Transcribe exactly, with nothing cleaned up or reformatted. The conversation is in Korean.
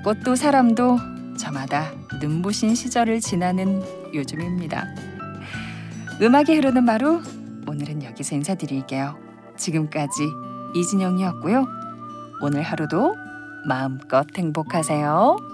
꽃도 사람도 저마다 눈부신 시절을 지나는 요즘입니다. 음악이 흐르는 마루, 오늘은 여기서 인사드릴게요. 지금까지 이진영이었고요. 오늘 하루도 마음껏 행복하세요.